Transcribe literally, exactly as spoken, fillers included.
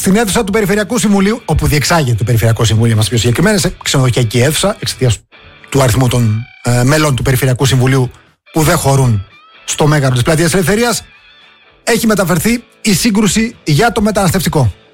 στην αίθουσα του Περιφερειακού Συμβουλίου, όπου διεξάγεται το Περιφερειακό Συμβούλιο, μας πιο συγκεκριμένα, σε ξενοδοχειακή αίθουσα, εξαιτίας του αριθμού των ε, μέλων του Περιφερειακού Συμβουλίου που δεν χωρούν στο μέγαρο της Πλατείας Ελευθερίας, έχει μεταφερθεί η σύγκρουση για το μεταναστευτικό.